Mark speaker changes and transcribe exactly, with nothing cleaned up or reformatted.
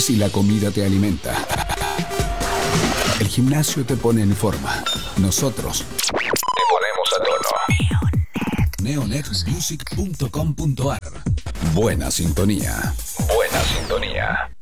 Speaker 1: Si la comida te alimenta, el gimnasio te pone en forma, nosotros te ponemos a tono. neonet music punto com punto ar. Buena sintonía. Buena sintonía.